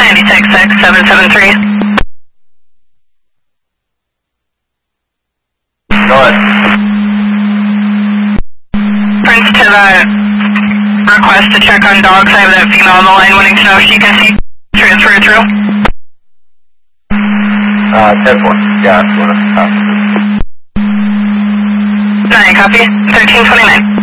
966773. Go ahead. Prince to the request to check on dogs. I have that female on the line wanting to know if she can see transfer through. 10-4. Yeah, that's what I'm 9, copy. 1329.